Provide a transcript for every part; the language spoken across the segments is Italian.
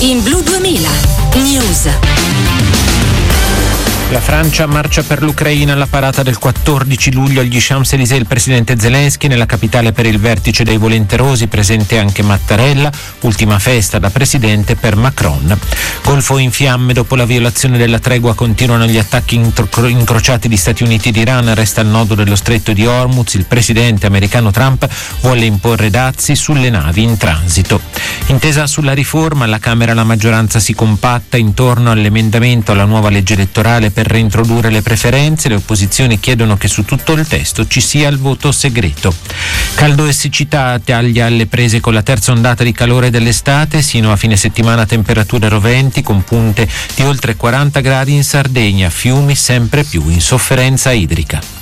in Blu 2000 News. La Francia marcia per l'Ucraina alla parata del 14 luglio agli Champs-Élysées. Il presidente Zelensky nella capitale per il vertice dei volenterosi, presente anche Mattarella, ultima festa da presidente per Macron. Golfo in fiamme dopo la violazione della tregua, continuano gli attacchi incrociati di Stati Uniti ed Iran, resta il nodo dello stretto di Hormuz. Il presidente americano Trump vuole imporre dazi sulle navi in transito. Intesa sulla riforma, alla Camera la maggioranza si compatta intorno all'emendamento alla nuova legge elettorale per reintrodurre le preferenze. Le opposizioni chiedono che su tutto il testo ci sia il voto segreto. Caldo e siccità, taglia alle prese con la terza ondata di calore dell'estate. Sino a fine settimana temperature roventi con punte di oltre 40 gradi in Sardegna, fiumi sempre più in sofferenza idrica.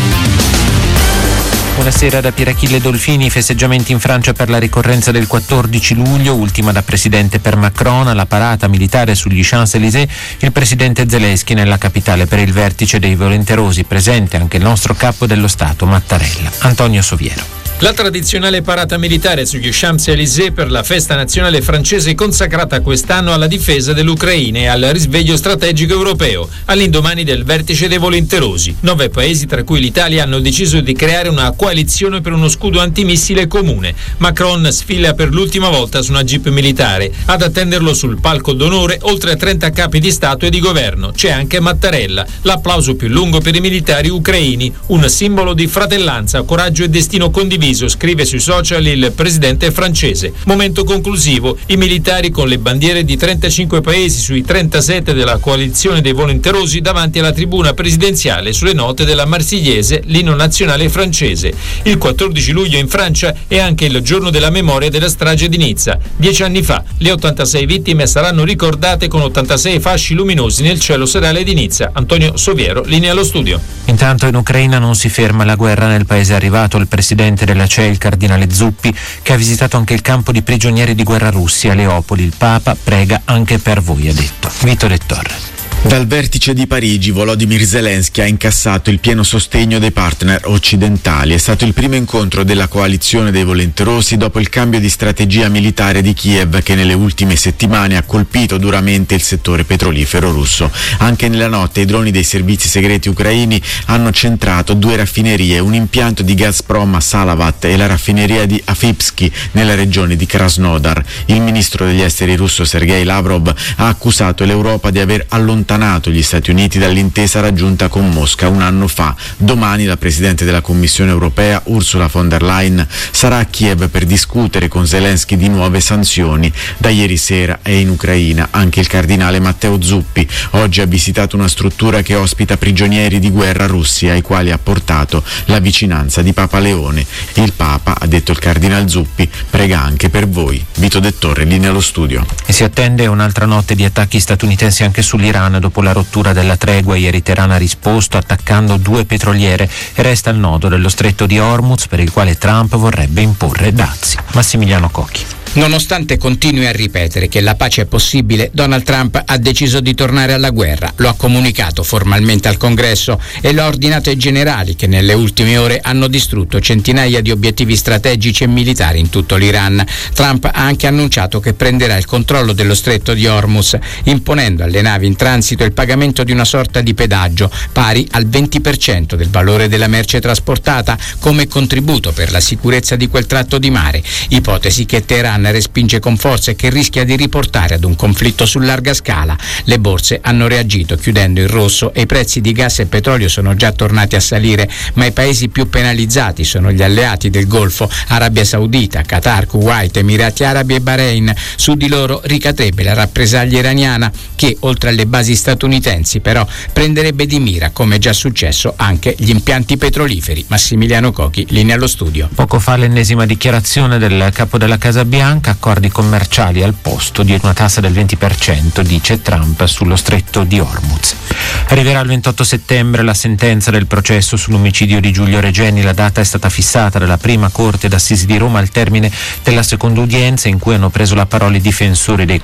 Buonasera da Pierachille Dolfini. Festeggiamenti in Francia per la ricorrenza del 14 luglio, ultima da presidente per Macron. Alla parata militare sugli Champs-Élysées il presidente Zelensky nella capitale per il vertice dei volenterosi, presente anche il nostro capo dello Stato Mattarella. Antonio Soviero. La tradizionale parata militare sugli Champs-Élysées per la festa nazionale francese consacrata quest'anno alla difesa dell'Ucraina e al risveglio strategico europeo, all'indomani del vertice dei volenterosi. 9 paesi, tra cui l'Italia, hanno deciso di creare una coalizione per uno scudo antimissile comune. Macron sfila per l'ultima volta su una jeep militare. Ad attenderlo sul palco d'onore, oltre a 30 capi di Stato e di governo. C'è anche Mattarella. L'applauso più lungo per i militari ucraini, un simbolo di fratellanza, coraggio e destino condiviso, scrive sui social il presidente francese. Momento conclusivo, i militari con le bandiere di 35 paesi sui 37 della coalizione dei volenterosi davanti alla tribuna presidenziale, sulle note della Marsigliese, l'inno nazionale francese. Il 14 luglio in Francia è anche il giorno della memoria della strage di Nizza. 10 anni fa le 86 vittime saranno ricordate con 86 fasci luminosi nel cielo serale di Nizza. Antonio Soviero, linea allo studio. Intanto in Ucraina non si ferma la guerra. Nel paese è arrivato il presidente della CEI, il cardinale Zuppi, che ha visitato anche il campo di prigionieri di guerra russi a Leopoli. Il Papa prega anche per voi, ha detto. Vito De Torre. Dal vertice di Parigi, Volodymyr Zelensky ha incassato il pieno sostegno dei partner occidentali. È stato il primo incontro della coalizione dei volenterosi dopo il cambio di strategia militare di Kiev, che nelle ultime settimane ha colpito duramente il settore petrolifero russo. Anche nella notte i droni dei servizi segreti ucraini hanno centrato 2 raffinerie, un impianto di Gazprom a Salavat e la raffineria di Afipsky nella regione di Krasnodar. Il ministro degli esteri russo Sergei Lavrov ha accusato l'Europa di aver allontanato gli Stati Uniti dall'intesa raggiunta con Mosca un anno fa. Domani la Presidente della Commissione europea, Ursula von der Leyen, sarà a Kiev per discutere con Zelensky di nuove sanzioni. Da ieri sera è in Ucraina anche il cardinale Matteo Zuppi. Oggi ha visitato una struttura che ospita prigionieri di guerra russi, ai quali ha portato la vicinanza di Papa Leone. Il Papa, ha detto il cardinale Zuppi, prega anche per voi. Vito De Torre, linea allo studio. E si attende un'altra notte di attacchi statunitensi anche sull'Iran. Dopo la rottura della tregua, ieri Teheran ha risposto attaccando 2 petroliere e resta il nodo dello stretto di Hormuz, per il quale Trump vorrebbe imporre dazi. Massimiliano Cocchi. Nonostante continui a ripetere che la pace è possibile, Donald Trump ha deciso di tornare alla guerra. Lo ha comunicato formalmente al Congresso e lo ha ordinato ai generali, che nelle ultime ore hanno distrutto centinaia di obiettivi strategici e militari in tutto l'Iran. Trump ha anche annunciato che prenderà il controllo dello stretto di Hormuz, imponendo alle navi in transito il pagamento di una sorta di pedaggio pari al 20% del valore della merce trasportata come contributo per la sicurezza di quel tratto di mare, ipotesi che Teheran respinge con forza e che rischia di riportare ad un conflitto su larga scala. Le borse hanno reagito chiudendo in rosso e i prezzi di gas e petrolio sono già tornati a salire, ma i paesi più penalizzati sono gli alleati del Golfo, Arabia Saudita, Qatar, Kuwait, Emirati Arabi e Bahrain. Su di loro ricadrebbe la rappresaglia iraniana che, oltre alle basi statunitensi, però prenderebbe di mira, come già successo, anche gli impianti petroliferi. Massimiliano Cocchi, linea allo studio. Poco fa l'ennesima dichiarazione del capo della Casa Bianca, accordi commerciali al posto di una tassa del 20%, dice Trump, sullo stretto di Hormuz. Arriverà il 28 settembre la sentenza del processo sull'omicidio di Giulio Regeni. La data è stata fissata dalla prima Corte d'Assisi di Roma al termine della seconda udienza, in cui hanno preso la parola i difensori dei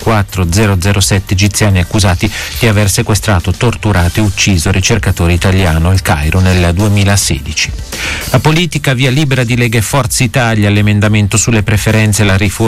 4007 egiziani accusati di aver sequestrato, torturato e ucciso il ricercatore italiano al Cairo nel 2016. La politica, via libera di Lega e Forza Italia, l'emendamento sulle preferenze e la riforma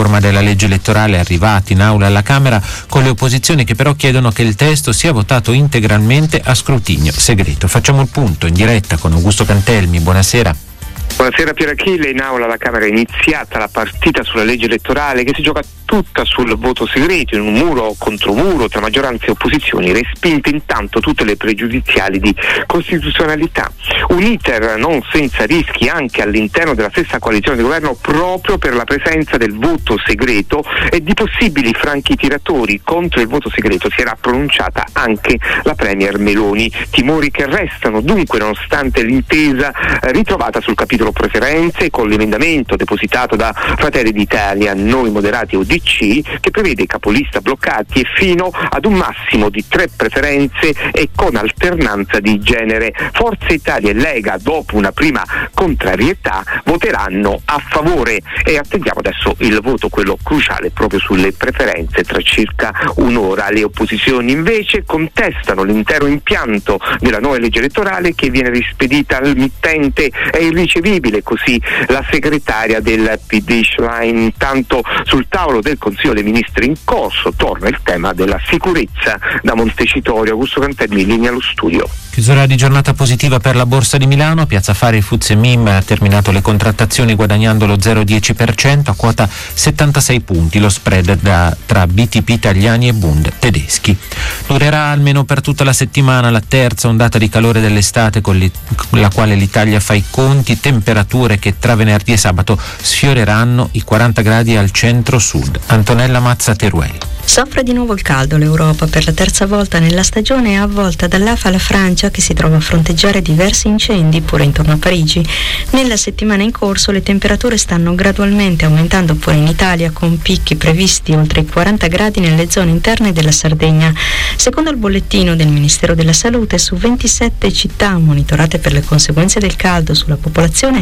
riforma della legge elettorale è arrivata in aula alla Camera, con le opposizioni che però chiedono che il testo sia votato integralmente a scrutinio segreto. Facciamo il punto in diretta con Augusto Cantelmi. Buonasera. Buonasera Pier Achille, in aula alla Camera è iniziata la partita sulla legge elettorale che si gioca tutta sul voto segreto, in un muro contro muro tra maggioranza e opposizioni, respinte intanto tutte le pregiudiziali di costituzionalità. Un iter non senza rischi anche all'interno della stessa coalizione di governo proprio per la presenza del voto segreto e di possibili franchi tiratori contro il voto segreto. Si era pronunciata anche la Premier Meloni. Timori che restano dunque nonostante l'intesa ritrovata sul capitolo preferenze con l'emendamento depositato da Fratelli d'Italia, Noi Moderati e UDC, che prevede capolista bloccati e fino ad un massimo di 3 preferenze e con alternanza di genere. Forza Italia e Lega, dopo una prima contrarietà, voteranno a favore e attendiamo adesso il voto, quello cruciale proprio sulle preferenze, tra circa un'ora. Le opposizioni invece contestano l'intero impianto della nuova legge elettorale che viene rispedita al mittente e irricevibile, così la segretaria del PD Schlein. Intanto sul tavolo del Consiglio dei Ministri in corso torna il tema della sicurezza. Da Montecitorio, Augusto Cantelmi, linea allo studio. Chiusura di giornata positiva per la Borsa di Milano. Piazza Affari il FTSE MIM ha terminato le contrattazioni guadagnando lo 0,10% a quota 76 punti, lo spread tra BTP italiani e Bund tedeschi. Durerà almeno per tutta la settimana la terza ondata di calore dell'estate con la quale l'Italia fa i conti, temperature che tra venerdì e sabato sfioreranno i 40 gradi al centro-sud. Antonella Mazza Teruel. Soffre di nuovo il caldo l'Europa. Per la terza volta nella stagione è avvolta dall'afa la Francia, che si trova a fronteggiare diversi incendi pure intorno a Parigi. Nella settimana in corso le temperature stanno gradualmente aumentando pure in Italia, con picchi previsti oltre i 40 gradi nelle zone interne della Sardegna. Secondo il bollettino del Ministero della Salute, su 27 città monitorate per le conseguenze del caldo sulla popolazione,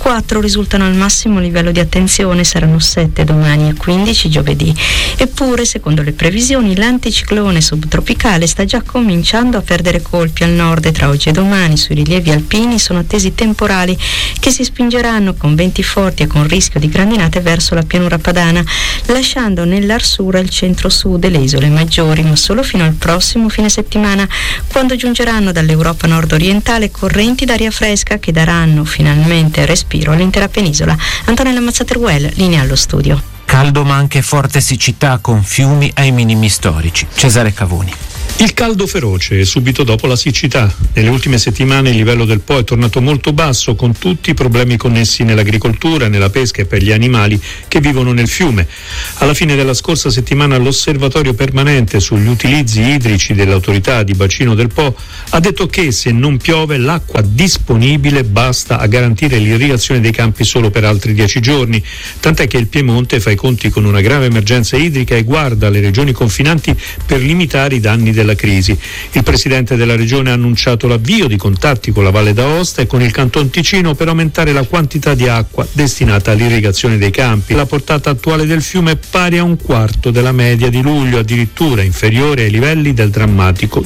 4 risultano al massimo livello di attenzione, saranno 7 domani e 15 giovedì. Eppure, secondo le previsioni, l'anticiclone subtropicale sta già cominciando a perdere colpi al nord e tra oggi e domani sui rilievi alpini sono attesi temporali che si spingeranno con venti forti e con rischio di grandinate verso la pianura padana, lasciando nell'arsura il centro-sud e le isole maggiori, ma solo fino al prossimo fine settimana, quando giungeranno dall'Europa nord-orientale correnti d'aria fresca che daranno finalmente respiro all'intera penisola. Antonella Mazzateruel, linea allo studio. Caldo ma anche forte siccità con fiumi ai minimi storici. Cesare Cavoni. Il caldo feroce subito dopo la siccità. Nelle ultime settimane il livello del Po è tornato molto basso, con tutti i problemi connessi nell'agricoltura, nella pesca e per gli animali che vivono nel fiume. Alla fine della scorsa settimana l'osservatorio permanente sugli utilizzi idrici dell'autorità di bacino del Po ha detto che se non piove l'acqua disponibile basta a garantire l'irrigazione dei campi solo per altri 10 giorni, tant'è che il Piemonte fa i conti con una grave emergenza idrica e guarda le regioni confinanti per limitare i danni della crisi. Il presidente della regione ha annunciato l'avvio di contatti con la Valle d'Aosta e con il Canton Ticino per aumentare la quantità di acqua destinata all'irrigazione dei campi. La portata attuale del fiume è pari a un quarto della media di luglio, addirittura inferiore ai livelli del drammatico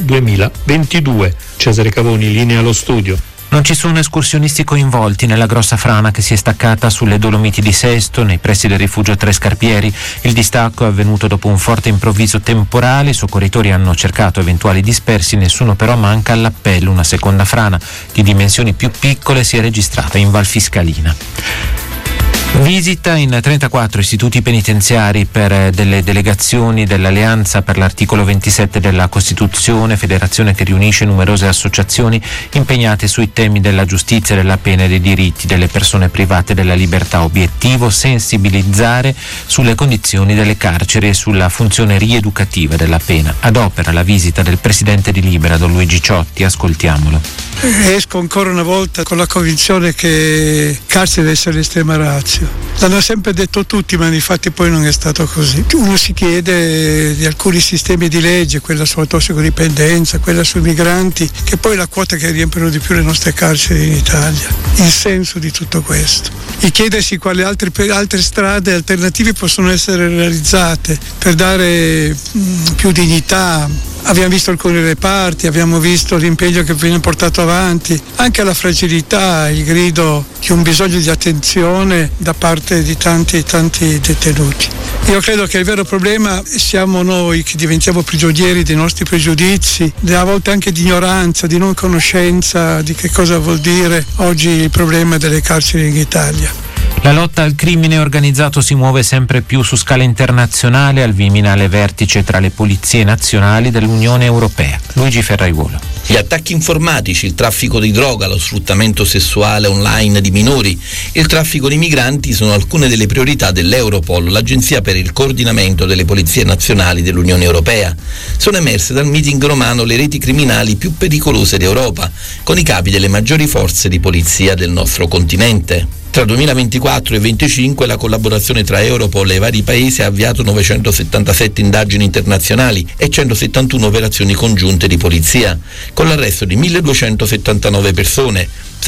2022. Cesare Cavoni, linea allo studio. Non ci sono escursionisti coinvolti nella grossa frana che si è staccata sulle Dolomiti di Sesto, nei pressi del rifugio Tre Scarpieri. Il distacco è avvenuto dopo un forte improvviso temporale. I soccorritori hanno cercato eventuali dispersi, nessuno però manca all'appello. Una seconda frana di dimensioni più piccole si è registrata in Val Fiscalina. Visita in 34 istituti penitenziari per delle delegazioni dell'Alleanza per l'articolo 27 della Costituzione, federazione che riunisce numerose associazioni impegnate sui temi della giustizia, della pena e dei diritti delle persone private della libertà. Obiettivo: sensibilizzare sulle condizioni delle carceri e sulla funzione rieducativa della pena. Ad opera la visita del presidente di Libera, Don Luigi Ciotti. Ascoltiamolo. Esco ancora una volta con la convinzione che carcere deve essere l'estrema ratio. L'hanno sempre detto tutti, ma infatti poi non è stato così. Uno si chiede di alcuni sistemi di legge, quella sulla tossicodipendenza, quella sui migranti, che poi è la quota che riempiono di più le nostre carceri in Italia. Il senso di tutto questo. E chiedersi quali altre strade alternative possono essere realizzate per dare più dignità Abbiamo visto alcuni reparti, abbiamo visto l'impegno che viene portato avanti, anche la fragilità, il grido di un bisogno di attenzione da parte di tanti detenuti. Io credo che il vero problema siamo noi che diventiamo prigionieri dei nostri pregiudizi, a volte anche di ignoranza, di non conoscenza di che cosa vuol dire oggi il problema delle carceri in Italia. La lotta al crimine organizzato si muove sempre più su scala internazionale al Viminale vertice tra le polizie nazionali dell'Unione Europea. Luigi Ferraiuolo. Gli attacchi informatici, il traffico di droga, lo sfruttamento sessuale online di minori e il traffico di migranti sono alcune delle priorità dell'Europol, l'agenzia per il coordinamento delle polizie nazionali dell'Unione Europea. Sono emerse dal meeting romano le reti criminali più pericolose d'Europa, con i capi delle maggiori forze di polizia del nostro continente. Tra 2024 e 2025 la collaborazione tra Europol e i vari paesi ha avviato 977 indagini internazionali e 171 operazioni congiunte di polizia, con l'arresto di 1279 persone,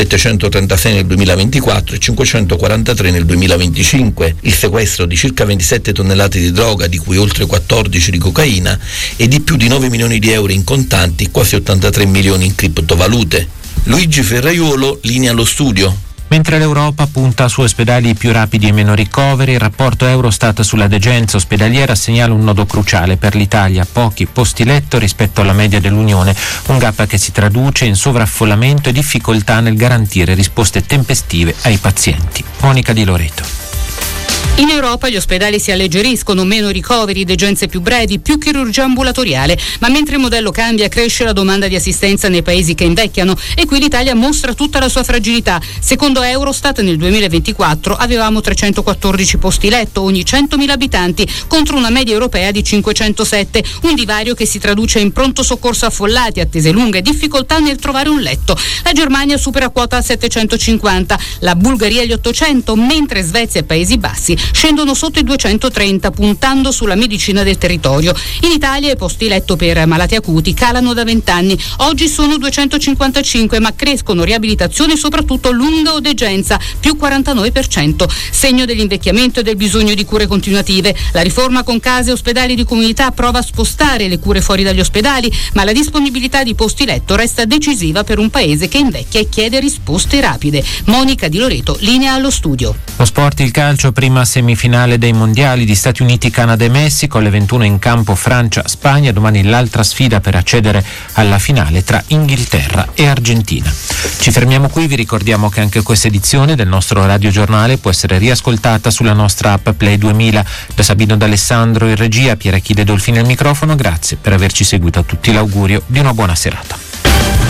736 nel 2024 e 543 nel 2025, il sequestro di circa 27 tonnellate di droga, di cui oltre 14 di cocaina, e di più di 9 milioni di euro in contanti, quasi 83 milioni in criptovalute. Luigi Ferraiuolo, linea allo studio. Mentre l'Europa punta su ospedali più rapidi e meno ricoveri, il rapporto Eurostat sulla degenza ospedaliera segnala un nodo cruciale per l'Italia: pochi posti letto rispetto alla media dell'Unione, un gap che si traduce in sovraffollamento e difficoltà nel garantire risposte tempestive ai pazienti. Monica Di Loreto. In Europa gli ospedali si alleggeriscono, meno ricoveri, degenze più brevi, più chirurgia ambulatoriale, ma mentre il modello cambia cresce la domanda di assistenza nei paesi che invecchiano e qui l'Italia mostra tutta la sua fragilità. Secondo Eurostat nel 2024 avevamo 314 posti letto ogni 100.000 abitanti contro una media europea di 507, un divario che si traduce in pronto soccorso affollati, attese lunghe, difficoltà nel trovare un letto. La Germania supera quota 750, la Bulgaria gli 800, mentre Svezia e Paesi Bassi scendono sotto i 230, puntando sulla medicina del territorio. In Italia i posti letto per malati acuti calano da 20 anni, oggi sono 255, ma crescono riabilitazione e soprattutto lunga o degenza, più 49%, segno dell'invecchiamento e del bisogno di cure continuative. La riforma con case e ospedali di comunità prova a spostare le cure fuori dagli ospedali, ma la disponibilità di posti letto resta decisiva per un paese che invecchia e chiede risposte rapide. Monica Di Loreto, linea allo studio. Lo sport, il calcio, prima semifinale dei mondiali di Stati Uniti, Canada e Messico, alle 21 in campo Francia-Spagna, domani l'altra sfida per accedere alla finale tra Inghilterra e Argentina. Ci fermiamo qui, vi ricordiamo che anche questa edizione del nostro radiogiornale può essere riascoltata sulla nostra app Play 2000. Da Sabino D'Alessandro in regia, Pierachide Dolfini al microfono, grazie per averci seguito, a tutti l'augurio di una buona serata.